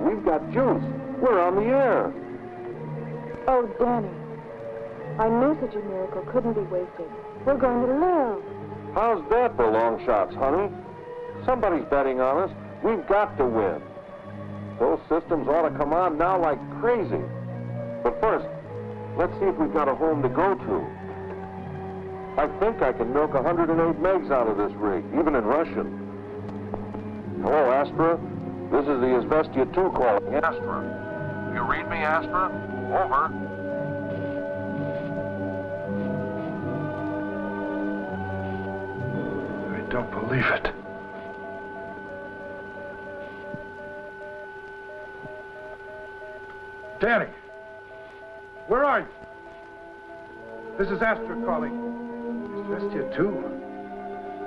we've got juice. We're on the air. Oh, Danny, I knew such a miracle couldn't be wasted. We're going to live. How's that for long shots, honey? Somebody's betting on us. We've got to win. Those systems ought to come on now like crazy. But first, let's see if we've got a home to go to. I think I can milk 108 megs out of this rig, even in Russian. Hello, Astra. This is the Izvestia 2 calling. Astra. You read me, Astra? Over. I don't believe it. Danny! Where are you? This is Astra calling. Izvestia 2.